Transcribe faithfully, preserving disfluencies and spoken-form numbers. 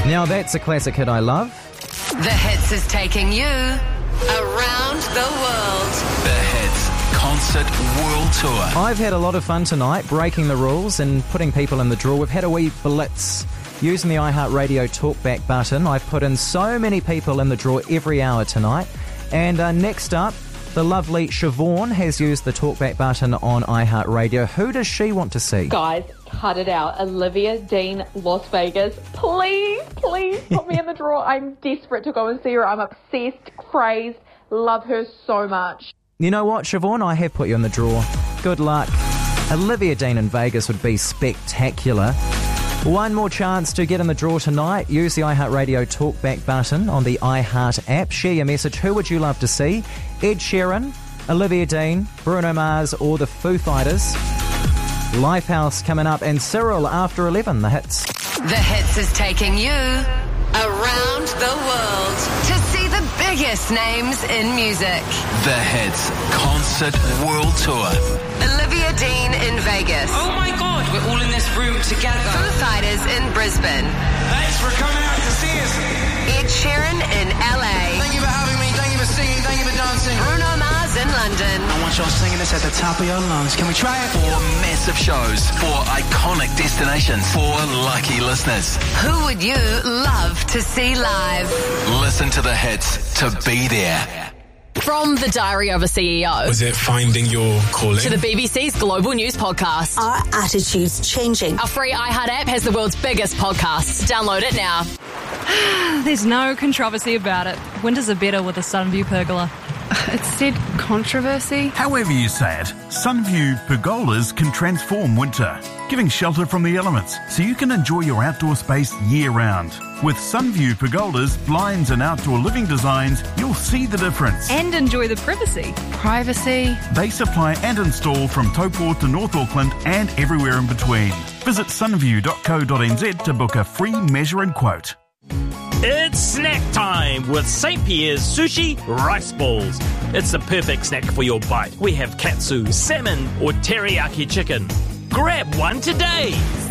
Now that's a classic hit I love. The Hits is taking you around the world. The Hits Concert World Tour. I've had a lot of fun tonight breaking the rules and putting people in the draw. We've had a wee blitz using the iHeartRadio talkback button. I've put in so many people in the draw every hour tonight. And uh, next up, the lovely Siobhan has used the talkback button on iHeartRadio. Who does she want to see? Guys, cut it out. Olivia Dean, Las Vegas. Please, please put me in the draw. I'm desperate to go and see her. I'm obsessed, crazed, love her so much. You know what, Siobhan? I have put you in the draw. Good luck. Olivia Dean in Vegas would be spectacular. One more chance to get in the draw tonight. Use the iHeartRadio talkback button on the iHeart app. Share your message. Who would you love to see? Ed Sheeran, Olivia Dean, Bruno Mars or the Foo Fighters? Lifehouse coming up and Cyril after eleven. The Hits. The Hits is taking you around the world to see the biggest names in music. The Hits Concert World Tour. Olivia Dean in Vegas. Oh my God, we're all in this room together. Foo Fighters in Brisbane. Thanks for coming out to see us. Ed Sheeran in L A. Thank you for having me, thank you for singing, thank you for dancing. Bruno Mars in London. I want y'all singing this at the top of your lungs. Can we try it? Four massive shows, four iconic destinations, four lucky listeners. Who would you love to see live? Listen to The Hits to be there. From the Diary of a C E O. Was it finding your calling? To the B B C's Global News Podcast. Our attitude's changing. Our free iHeart app has the world's biggest podcasts. Download it now. There's no controversy about it. Winters are better with a Sunview pergola. It said controversy. However you say it, Sunview pergolas can transform winter, giving shelter from the elements so you can enjoy your outdoor space year-round. With Sunview pergolas, blinds and outdoor living designs, you'll see the difference. And enjoy the privacy. Privacy. They supply and install from Taupō to North Auckland and everywhere in between. Visit sunview dot co dot n z to book a free measure and quote. It's snack time with Saint Pierre's Sushi Rice Balls. It's the perfect snack for your bite. We have katsu, salmon or teriyaki chicken. Grab one today.